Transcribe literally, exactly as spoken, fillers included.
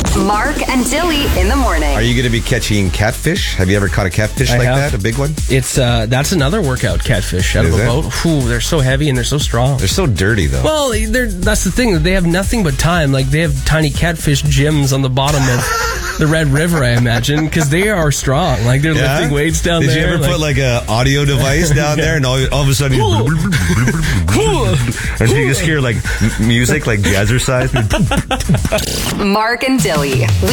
Mark and Dilly in the morning. Are you going to be catching catfish? Have you ever caught a catfish I like have. that? A big one? It's uh, that's another workout, catfish out Is of a it? boat. Whew, they're so heavy and they're so strong. They're so dirty, though. Well, they're, that's the thing. They have nothing but time. Like, they have tiny catfish gyms on the bottom of the Red River, I imagine, because they are strong. Like, they're Yeah? lifting weights down Did there. you ever like, put like a audio device down there, and all, all of a sudden, you, and you just hear like m- music, like jazzercise? Mark and Dilly.